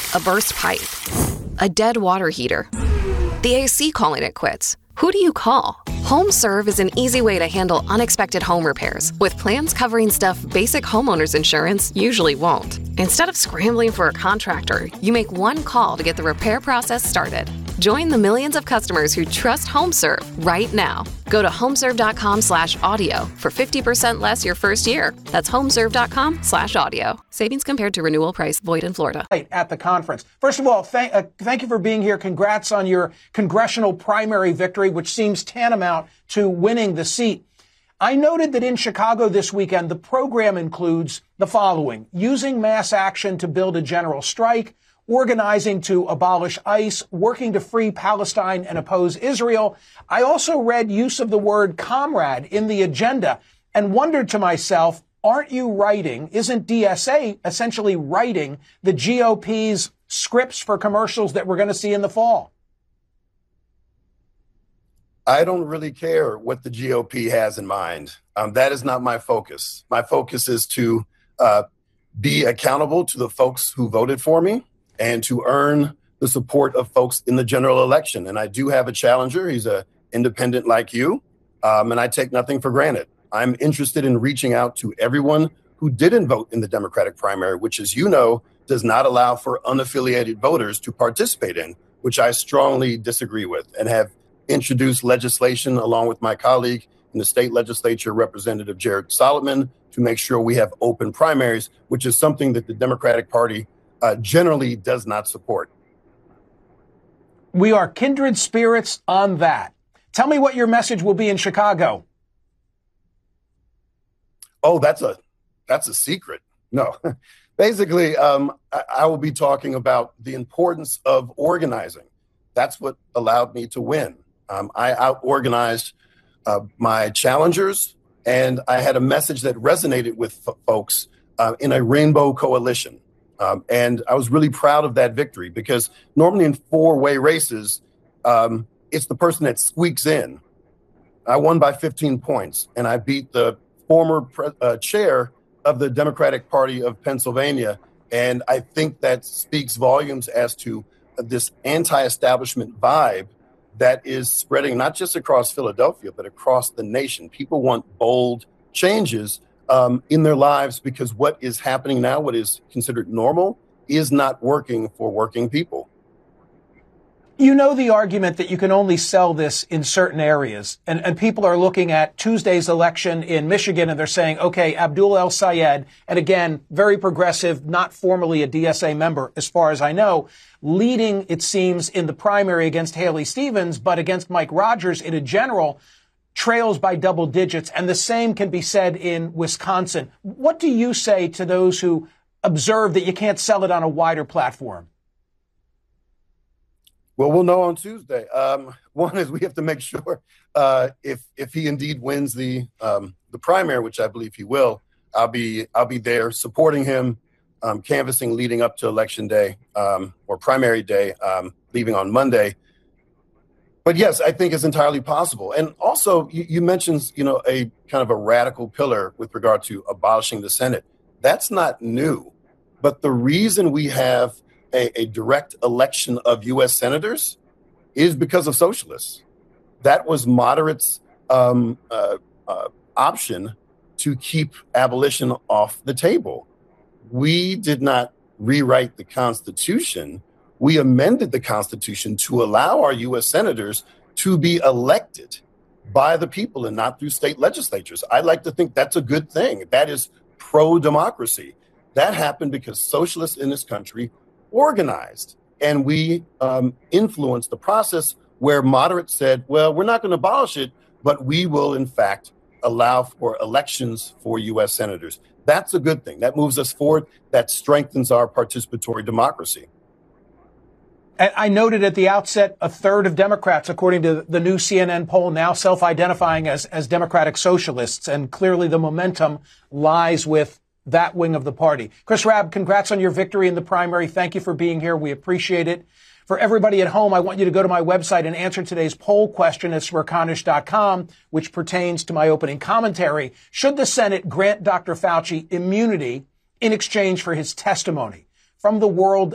A burst pipe? A dead water heater? The AC calling it quits? Who do you call? HomeServe is an easy way to handle unexpected home repairs with plans covering stuff basic homeowners insurance usually won't. Instead of scrambling for a contractor, you make one call to get the repair process started. Join the millions of customers who trust HomeServe right now. Go to homeserve.com/audio for 50% less your first year. That's homeserve.com/audio. Savings compared to renewal price void in Florida. At the conference. First of all, thank you for being here. Congrats on your congressional primary victory, which seems tantamount to winning the seat. I noted that in Chicago this weekend, the program includes the following: using mass action to build a general strike, organizing to abolish ICE, working to free Palestine and oppose Israel. I also read use of the word comrade in the agenda and wondered to myself, isn't DSA essentially writing the GOP's scripts for commercials that we're going to see in the fall? I don't really care what the GOP has in mind. That is not my focus. My focus is to be accountable to the folks who voted for me and to earn the support of folks in the general election. And I do have a challenger. He's an independent like you, and I take nothing for granted. I'm interested in reaching out to everyone who didn't vote in the Democratic primary, which, as you know, does not allow for unaffiliated voters to participate in, which I strongly disagree with, and have introduced legislation along with my colleague in the state legislature, Representative Jared Solomon, to make sure we have open primaries, which is something that the Democratic Party generally does not support. We are kindred spirits on that. Tell me what your message will be in Chicago. Oh, that's a secret. No, basically, I will be talking about the importance of organizing. That's what allowed me to win. I out-organized my challengers, and I had a message that resonated with folks in a rainbow coalition. And I was really proud of that victory, because normally in four-way races, it's the person that squeaks in. I won by 15 points, and I beat the former chair of the Democratic Party of Pennsylvania. And I think that speaks volumes as to this anti-establishment vibe that is spreading not just across Philadelphia, but across the nation. People want bold changes in their lives, because what is happening now, what is considered normal, is not working for working people. You know the argument that you can only sell this in certain areas, and people are looking at Tuesday's election in Michigan, and they're saying, okay, Abdul El-Sayed, and again, very progressive, not formally a DSA member, as far as I know, leading, it seems, in the primary against Haley Stevens, but against Mike Rogers in a general, trails by double digits, and the same can be said in Wisconsin. What do you say to those who observe that you can't sell it on a wider platform? Well, we'll know on Tuesday. One is we have to make sure if he indeed wins the primary, which I believe he will. I'll be there supporting him, canvassing leading up to election day or primary day, leaving on Monday. But yes, I think it's entirely possible. And also, you mentioned, a kind of a radical pillar with regard to abolishing the Senate. That's not new. But the reason we have a direct election of U.S. senators is because of socialists. That was moderates' option to keep abolition off the table. We did not rewrite the Constitution. We amended the Constitution to allow our U.S. senators to be elected by the people and not through state legislatures. I like to think that's a good thing. That is pro-democracy. That happened because socialists in this country organized, and we influenced the process where moderates said, well, we're not going to abolish it, but we will, in fact, allow for elections for U.S. senators. That's a good thing. That moves us forward. That strengthens our participatory democracy. And I noted at the outset, a third of Democrats, according to the new CNN poll, now self-identifying as Democratic socialists. And clearly the momentum lies with that wing of the party. Chris Rabb, congrats on your victory in the primary. Thank you for being here. We appreciate it. For everybody at home, I want you to go to my website and answer today's poll question at smerconish.com, which pertains to my opening commentary. Should the Senate grant Dr. Fauci immunity in exchange for his testimony? From the world